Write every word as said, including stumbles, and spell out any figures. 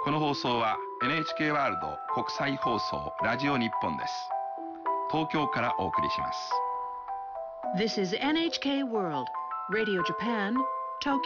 この放送は エヌエイチケー ワールド国際放送ラジオ日本です。東京からお送りします。 This is エヌエイチケー World Radio Japan, Tokyo.